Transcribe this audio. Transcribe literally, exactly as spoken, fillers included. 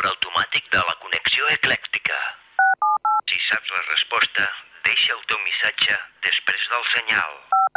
restauració automàtic de la connexió eclèctica. Si saps la resposta, deixa el teu missatge després del senyal.